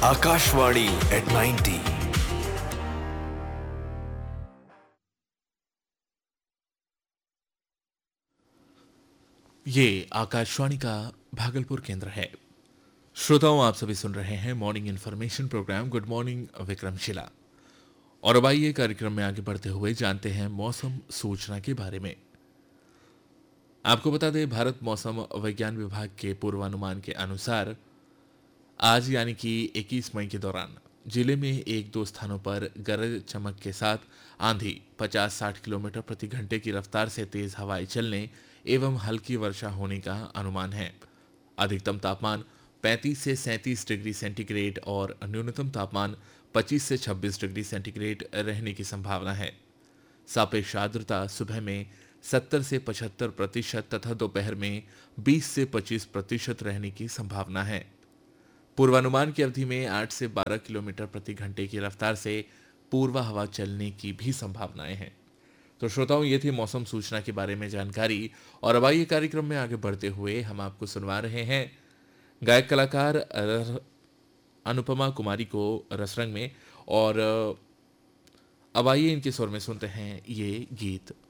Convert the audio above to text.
Akashvani at 90. ये आकाशवाणी का भागलपुर केंद्र है। श्रोताओं, आप सभी सुन रहे हैं morning information programme good morning Vikramshila. और अब आइए कार्यक्रम में आगे बढ़ते हुए जानते हैं मौसम सूचना के बारे में। आपको बता दें, भारत मौसम विज्ञान विभाग के पूर्वानुमान के अनुसार आज यानी कि 21 मई के दौरान जिले में एक दो स्थानों पर गरज चमक के साथ आंधी 50-60 किलोमीटर प्रति घंटे की रफ्तार से तेज हवाएं चलने एवं हल्की वर्षा होने का अनुमान है। अधिकतम तापमान 35 से 37 डिग्री सेंटीग्रेड और न्यूनतम तापमान 25 से 26 डिग्री सेंटीग्रेड रहने की संभावना है। सापेक्ष आर्द्रता सुबह में 70 से 75% तथा दोपहर में 20 से 25% रहने की संभावना है। पूर्वानुमान की अवधि में 8 से 12 किलोमीटर प्रति घंटे की रफ्तार से पूर्वा हवा चलने की भी संभावनाएं हैं। तो श्रोताओं, ये थी मौसम सूचना के बारे में जानकारी। और अब आइए कार्यक्रम में आगे बढ़ते हुए हम आपको सुनवा रहे हैं गायक कलाकार अनुपमा कुमारी को रसरंग में। और अब आइए इनके स्वर में सुनते हैं ये गीत।